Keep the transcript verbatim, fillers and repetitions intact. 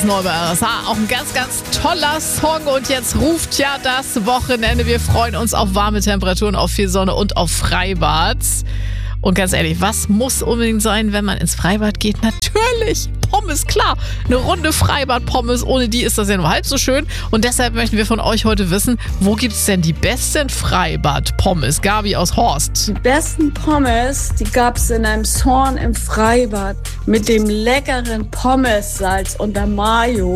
ist neu bei R S H. Auch ein ganz, ganz toller Song. Und jetzt ruft ja das Wochenende. Wir freuen uns auf warme Temperaturen, auf viel Sonne und auf Freibad. Und ganz ehrlich, was muss unbedingt sein, wenn man ins Freibad geht? Natürlich Pommes, klar. Eine Runde Freibad-Pommes, ohne die ist das ja nur halb so schön. Und deshalb möchten wir von euch heute wissen, wo gibt es denn die besten Freibad-Pommes? Gabi aus Horst. Die besten Pommes, die gab es in einem Zorn im Freibad mit dem leckeren Pommessalz und der Mayo.